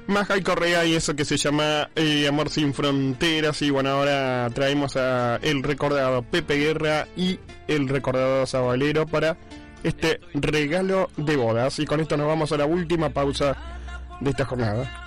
Maja y Correa y eso que se llama Amor sin Fronteras. Y bueno, ahora traemos a el recordado Pepe Guerra y el recordado Sabalero para este regalo de bodas. Y con esto nos vamos a la última pausa de esta jornada.